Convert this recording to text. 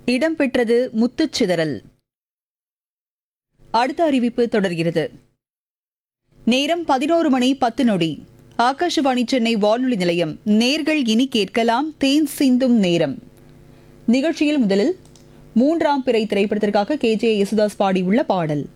இடம்பெற்றது முத்துச்சிதறல். அடுத்த அறிவிப்பு தொடர்கிறது. நேரம் 11:10. ஆகாஷவாணி சென்னை வானொலி நிலையம். நேர்கள் இனி கேட்கலாம் தேன் சிந்தும் நேரம். நிகழ்ச்சியில் முதலில் 3ஆம் பிறை திரைப்படத்திற்காக KJ யேசுதாஸ் பாடியுள்ள பாடல்.